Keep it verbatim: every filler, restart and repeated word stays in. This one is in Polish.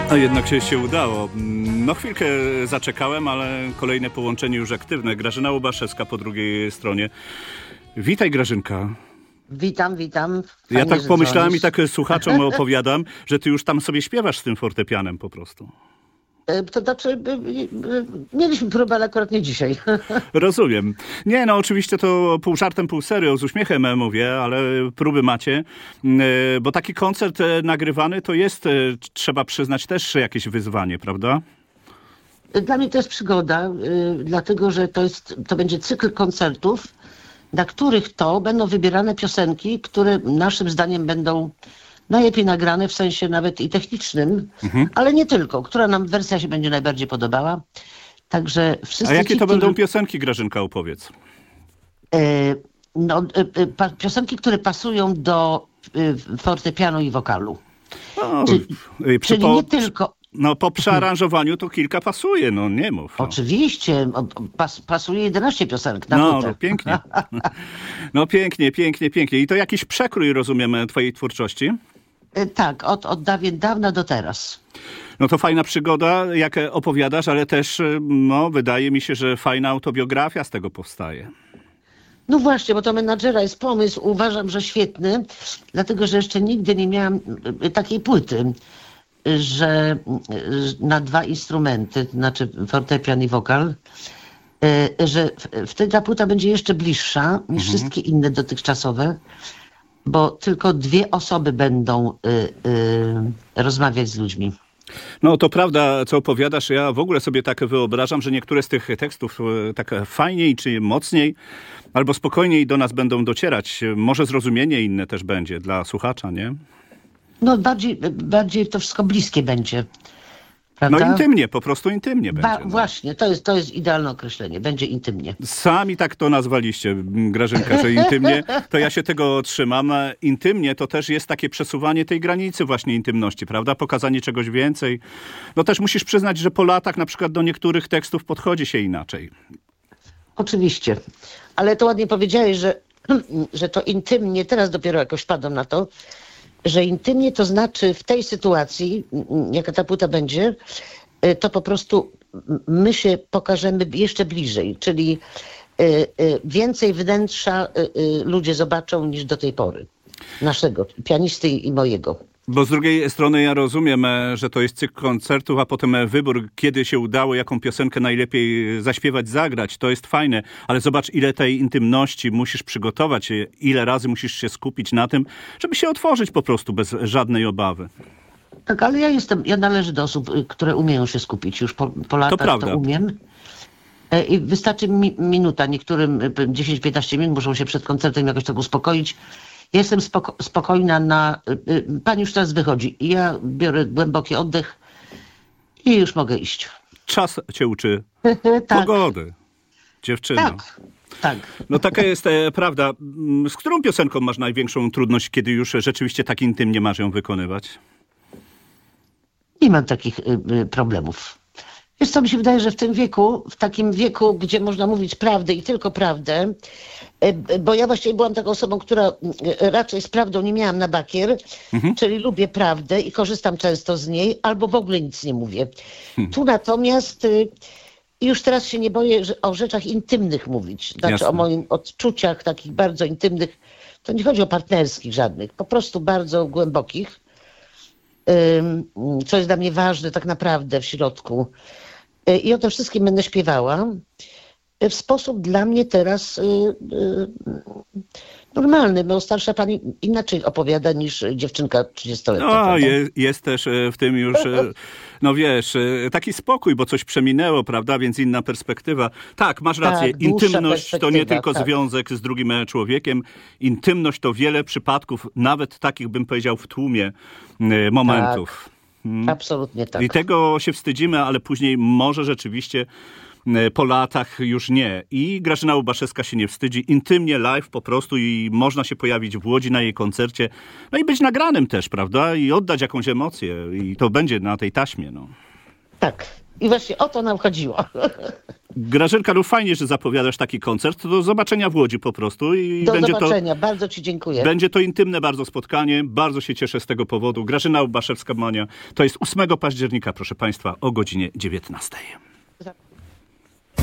A jednak się, się udało. No chwilkę zaczekałem, ale kolejne połączenie już aktywne. Grażyna Łubaszewska po drugiej stronie. Witaj, Grażynka. Witam, witam. Fajnie, ja tak pomyślałem dzwonisz. I tak słuchaczom opowiadam, że ty już tam sobie śpiewasz z tym fortepianem po prostu. To znaczy, mieliśmy próbę, ale akurat nie dzisiaj. Rozumiem. Nie, no oczywiście to pół żartem, pół serio, z uśmiechem mówię, ale próby macie, bo taki koncert nagrywany to jest, trzeba przyznać, też jakieś wyzwanie, prawda? Dla mnie to jest przygoda, dlatego że to jest, to będzie cykl koncertów, na których to będą wybierane piosenki, które naszym zdaniem będą najlepiej nagrane w sensie nawet i technicznym, mhm. ale nie tylko. Która nam wersja się będzie najbardziej podobała. Także wszyscy A jakie ci, to którzy... będą piosenki, Grażynka, opowiedz? E, no, e, pa, piosenki, które pasują do e, fortepianu i wokalu. O, czyli czyli po, nie tylko... No po przearanżowaniu to kilka pasuje, no nie mów. No. Oczywiście, pas, pasuje jedenaście piosenek na No, płytę. no pięknie. No pięknie, pięknie, pięknie. I to jakiś przekrój, rozumiem, twojej twórczości? Tak, od, od dawien dawna do teraz. No to fajna przygoda, jak opowiadasz, ale też, no, wydaje mi się, że fajna autobiografia z tego powstaje. No właśnie, bo to menadżera jest pomysł, uważam, że świetny, dlatego, że jeszcze nigdy nie miałam takiej płyty, że na dwa instrumenty, znaczy fortepian i wokal, że wtedy ta płyta będzie jeszcze bliższa niż mhm. wszystkie inne dotychczasowe, bo tylko dwie osoby będą y, y, rozmawiać z ludźmi. No to prawda, co opowiadasz. Ja w ogóle sobie tak wyobrażam, że niektóre z tych tekstów tak fajniej czy mocniej albo spokojniej do nas będą docierać. Może zrozumienie inne też będzie dla słuchacza, nie? No bardziej, bardziej to wszystko bliskie będzie. Prawda? No intymnie, po prostu intymnie będzie. Ba- no. Właśnie, to jest, to jest idealne określenie. Będzie intymnie. Sami tak to nazwaliście, Grażynka, że intymnie, to ja się tego trzymam. Intymnie to też jest takie przesuwanie tej granicy właśnie intymności, prawda? Pokazanie czegoś więcej. No też musisz przyznać, że po latach na przykład do niektórych tekstów podchodzi się inaczej. Oczywiście. Ale to ładnie powiedziałeś, że, że to intymnie, teraz dopiero jakoś wpadam na to, że intymnie to znaczy w tej sytuacji, jaka ta płyta będzie, to po prostu my się pokażemy jeszcze bliżej, czyli więcej wnętrza ludzie zobaczą niż do tej pory. Naszego, pianisty i mojego. Bo z drugiej strony ja rozumiem, że to jest cykl koncertów, a potem wybór, kiedy się udało, jaką piosenkę najlepiej zaśpiewać, zagrać. To jest fajne, ale zobacz, ile tej intymności musisz przygotować, ile razy musisz się skupić na tym, żeby się otworzyć po prostu bez żadnej obawy. Tak, ale ja jestem, ja należę do osób, które umieją się skupić. Już po, po latach to, prawda. to umiem. I wystarczy mi minuta, niektórym dziesięć piętnaście minut, muszą się przed koncertem jakoś tak uspokoić. Ja jestem spoko- spokojna na... Pani już teraz wychodzi. Ja biorę głęboki oddech i już mogę iść. Czas cię uczy tak. pogody, dziewczyno. Tak, tak. No taka jest e, prawda. Z którą piosenką masz największą trudność, kiedy już rzeczywiście tak intymnie masz ją wykonywać? Nie mam takich y, y, problemów. Wiesz co, mi się wydaje, że w tym wieku, w takim wieku, gdzie można mówić prawdę i tylko prawdę, bo ja właściwie byłam taką osobą, która raczej z prawdą nie miałam na bakier, mhm. czyli lubię prawdę i korzystam często z niej, albo w ogóle nic nie mówię. Hmm. Tu natomiast już teraz się nie boję o rzeczach intymnych mówić, znaczy Jasne. o moich odczuciach takich bardzo intymnych. To nie chodzi o partnerskich żadnych, po prostu bardzo głębokich, co jest dla mnie ważne tak naprawdę w środku. I o tym wszystkim będę śpiewała w sposób dla mnie teraz y, y, normalny, bo starsza pani inaczej opowiada niż dziewczynka trzydziestoletnia. No, jest, jest też w tym już, no wiesz, taki spokój, bo coś przeminęło, prawda, więc inna perspektywa. Tak, masz rację, tak, intymność to nie tylko tak. związek z drugim człowiekiem. Intymność to wiele przypadków, nawet takich bym powiedział w tłumie momentów. Tak. Hmm. Absolutnie tak. I tego się wstydzimy, ale później może rzeczywiście po latach już nie. I Grażyna Łubaszewska się nie wstydzi. Intymnie live po prostu i można się pojawić w Łodzi na jej koncercie. No i być nagranym też, prawda? I oddać jakąś emocję. I to będzie na tej taśmie, no. Tak. I właśnie o to nam chodziło. Grażynka, no fajnie, że zapowiadasz taki koncert. Do zobaczenia w Łodzi po prostu. I Do będzie zobaczenia. To, bardzo ci dziękuję. będzie to intymne bardzo spotkanie. Bardzo się cieszę z tego powodu. Grażyna Łubaszewska-Mania. To jest ósmego października, proszę Państwa, o godzinie dziewiętnastej.